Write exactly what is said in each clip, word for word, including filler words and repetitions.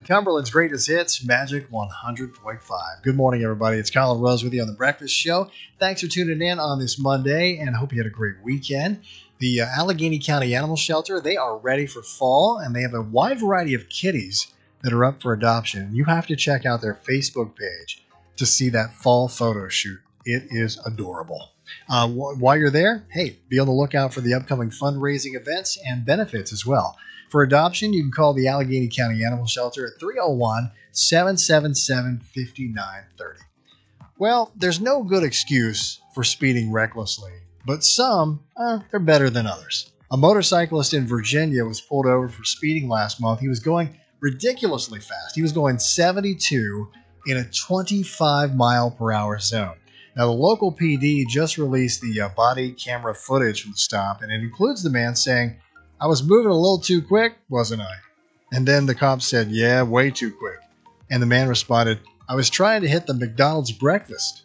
Cumberland's greatest hits, Magic one hundred point five. Good morning, everybody. It's Colin Rose with you on The Breakfast Show. Thanks for tuning in on this Monday, and I hope you had a great weekend. The uh, Allegheny County Animal Shelter, they are ready for fall, and they have a wide variety of kitties that are up for adoption. You have to check out their Facebook page to see that fall photo shoot. It is adorable. Uh, wh- while you're there, hey, be on the lookout for the upcoming fundraising events and benefits as well. For adoption, you can call the Allegheny County Animal Shelter at three oh one, seven seven seven, five nine three oh. Well, there's no good excuse for speeding recklessly, but some, uh, they're better than others. A motorcyclist in Virginia was pulled over for speeding last month. He was going ridiculously fast. He was going seventy-two in a twenty-five mile per hour zone. Now, the local P D just released the uh, body camera footage from the stop, and it includes the man saying, "I was moving a little too quick, wasn't I?" And then the cop said, "Yeah, way too quick." And the man responded, "I was trying to hit the McDonald's breakfast."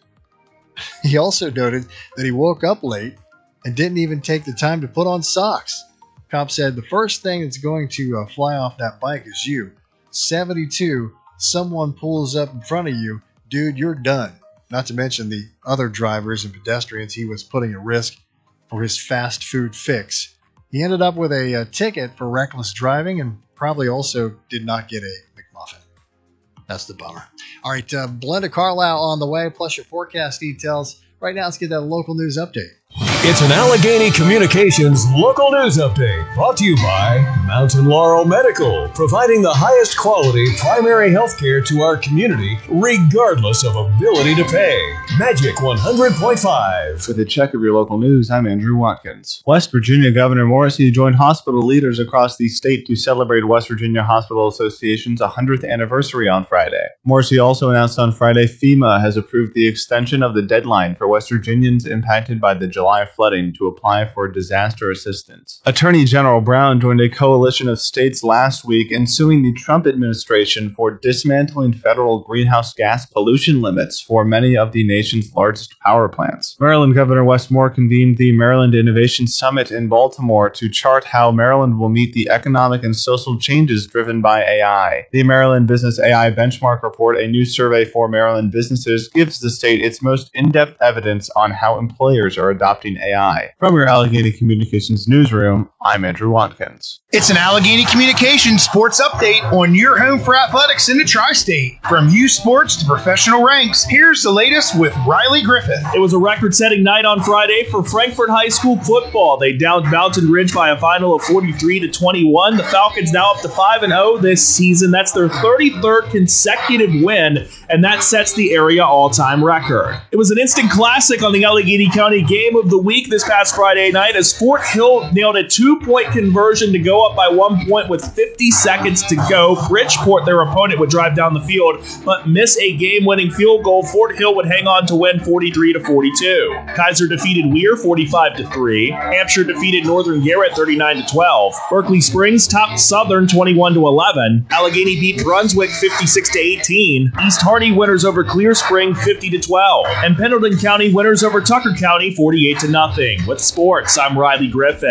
He also noted that he woke up late and didn't even take the time to put on socks. Cop said, "The first thing that's going to uh, fly off that bike is you. seventy-two, someone pulls up in front of you, dude, you're done." Not to mention the other drivers and pedestrians he was putting at risk for his fast food fix. He ended up with a, a ticket for reckless driving and probably also did not get a McMuffin. That's the bummer. All right, uh, Belinda Carlisle on the way, plus your forecast details. Right now, let's get that local news update. It's an Allegheny Communications local news update brought to you by Mountain Laurel Medical, providing the highest quality primary health care to our community, regardless of ability to pay. Magic one hundred point five. With a check of your local news, I'm Andrew Watkins. West Virginia Governor Morrisey joined hospital leaders across the state to celebrate West Virginia Hospital Association's one hundredth anniversary on Friday. Morrisey also announced on Friday FEMA has approved the extension of the deadline for West Virginians impacted by the July flooding to apply for disaster assistance. Attorney General Brown joined a coalition of states last week in suing the Trump administration for dismantling federal greenhouse gas pollution limits for many of the nation's largest power plants. Maryland Governor Wes Moore convened the Maryland Innovation Summit in Baltimore to chart how Maryland will meet the economic and social changes driven by A I. The Maryland Business A I Benchmark Report, a new survey for Maryland businesses, gives the state its most in-depth evidence on how employers are adopting A I. From your Allegheny Communications newsroom, I'm Andrew Watkins. It's an Allegheny Communications sports update on your home for athletics in the tri-state. From youth sports to professional ranks, here's the latest with Riley Griffith. It was a record-setting night on Friday for Frankfort High School football. They downed Mountain Ridge by a final of forty-three to twenty-one. The Falcons now up to five and oh this season. That's their thirty-third consecutive win, and that sets the area all-time record. It was an instant classic on the Allegheny County Game of the Week this past Friday night as Fort Hill nailed a two-point conversion to go up by one point with fifty seconds to go. Bridgeport, their opponent, would drive down the field but miss a game-winning field goal. Fort Hill would hang on to win forty-three to forty-two. Kaiser defeated Weir forty-five to three. Hampshire defeated Northern Garrett thirty-nine to twelve. Berkeley Springs topped Southern twenty-one to eleven. Allegheny beat Brunswick fifty-six to eighteen. East Hardy winners over Clear Spring fifty to twelve. And Pendleton County winners over Tucker County forty-eight to nothing. With sports, I'm Riley Griffith.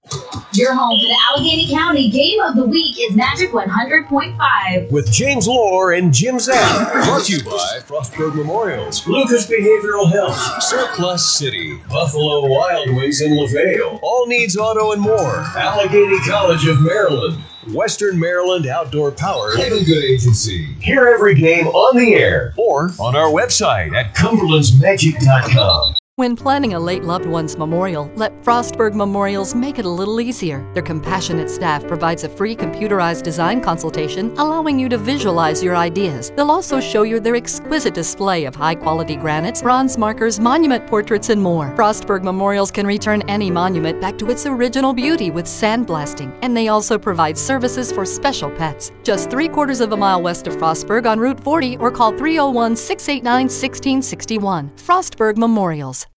Your home for the Allegheny County Game of the Week is Magic one hundred point five. With James Lohr and Jim Zapp. Brought to you by Frostburg Memorials, Lucas Behavioral Health, Surplus City, Buffalo Wild Wings in LaVale, All Needs Auto and more, Allegheny College of Maryland, Western Maryland Outdoor Power, Living Good Agency. Hear every game on the air or on our website at cumberlands magic dot com. When planning a late loved one's memorial, let Frostburg Memorials make it a little easier. Their compassionate staff provides a free computerized design consultation, allowing you to visualize your ideas. They'll also show you their exquisite display of high-quality granites, bronze markers, monument portraits, and more. Frostburg Memorials can return any monument back to its original beauty with sandblasting, and they also provide services for special pets. Just three quarters of a mile west of Frostburg on Route forty, or call three oh one, six eight nine, one six six one. Frostburg Memorials.